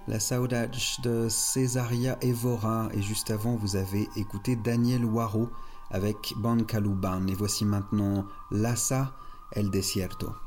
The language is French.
La Saudade de Césaria Évora, et juste avant vous avez écouté Daniel Waro avec Ban Caluban. Et voici maintenant Lhasa, El Desierto.